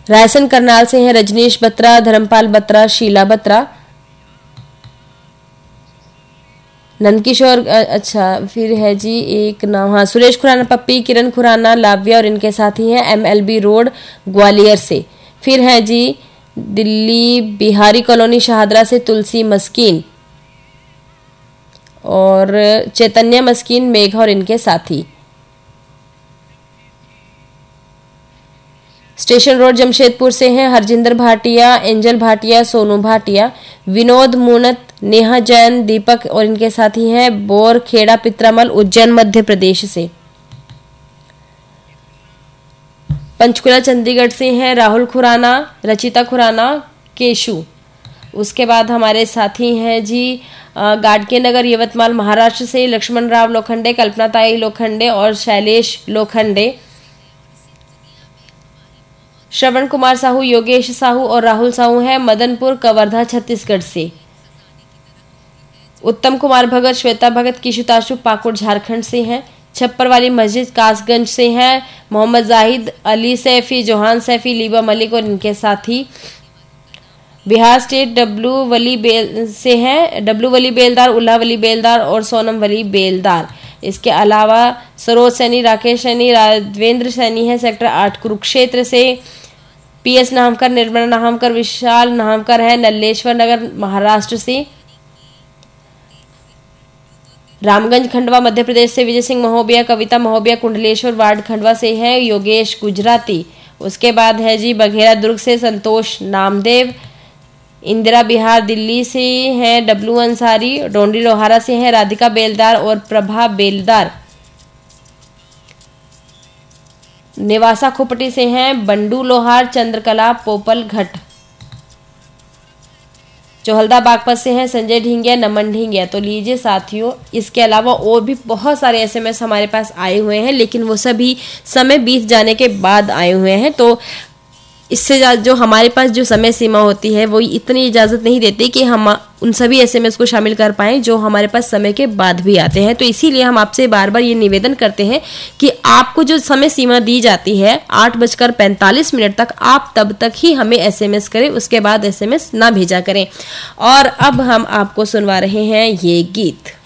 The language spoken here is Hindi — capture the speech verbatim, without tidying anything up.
रायसन करनाल से हैं रजनीश बत्रा, धर्मपाल बत्रा, शीला बत्रा। नंदकिशोर अच्छा फिर है जी एक नाम, हाँ सुरेश खुराना पप्पी, किरण खुराना, लाव्या और इनके साथी हैं एमएलबी रोड ग्वालियर से। फिर है जी दिल्ली बिहारी कॉलोनी शाहदरा से तुलसी मस्कीन और चैतन्य मस्कीन, मेघा और इनके साथी। स्टेशन रोड जमशेदपुर से हैं हरजिंदर भाटिया, एंजल भाटिया, सोनू भाटिया, विनोद मुनत, नेहा जैन, दीपक और इनके साथी हैं बोर खेड़ा पित्रामल उज्जैन मध्य प्रदेश से। पंचकुला चंडीगढ़ से हैं राहुल खुराना, रचिता खुराना, केशु। उसके बाद हमारे साथी हैं जी गाडगे नगर यवतमाल महाराष्ट्र से लक्ष्मण राव लोखंडे, कल्पना ताई लोखंडे और शैलेश लोखंडे। श्रवण कुमार साहू, योगेश साहू और राहुल साहू हैं मदनपुर कवर्धा छत्तीसगढ़ से। उत्तम कुमार भगत, श्वेता भगत, किशुताशु पाकुड़ झारखंड से हैं। छप्पर वाली मस्जिद कासगंज से हैं मोहम्मद जाहिद, अली सैफी, जोहान सैफी, लीबा मलिक और इनके साथी। बिहार स्टेट डब्लू वली बेल से हैं डब्लू वली बेलदार, उल्ला वली बेलदार और सोनम वली बेलदार। इसके अलावा सरोज सैनी, राकेश सैनी, राघवेंद्र सैनी है सेक्टर आठ कुरुक्षेत्र से। पीएस नाहमकर, निर्मला नाहमकर, विशाल नाहमकर है नल्लेश्वर नगर महाराष्ट्र से। रामगंज खंडवा मध्य प्रदेश से विजय सिंह महोबिया, कविता महोबिया कुंडलेश्वर वार्ड खंडवा से है योगेश गुजराती। उसके बाद है जी बघेरा दुर्ग से संतोष नामदेव। इंदिरा बिहार दिल्ली से है डब्लू अंसारी, डोंडी लोहारा से है राधिका बेलदार और प्रभा बेलदार। निवासा खोपटी से हैं बंडू लोहार, चंद्रकला पोपल घट। चोहलदा बागपत से हैं संजय ढींगिया, नमन ढींगिया। तो लीजिए साथियों, इसके अलावा और भी बहुत सारे एसएमएस हमारे पास आए हुए हैं, लेकिन वो सभी समय बीत जाने के बाद आए हुए हैं। तो इससे जो हमारे पास जो समय सीमा होती है वो इतनी इजाज़त नहीं देती कि हम उन सभी एसएमएस को शामिल कर पाएं जो हमारे पास समय के बाद भी आते हैं। तो इसीलिए हम आपसे बार बार ये निवेदन करते हैं कि आपको जो समय सीमा दी जाती है आठ बजकर पैंतालीस मिनट तक, आप तब तक ही हमें एसएमएस करें, उसके बाद एसएमएस ना भेजा करें। और अब हम आपको सुनवा रहे हैं ये गीत।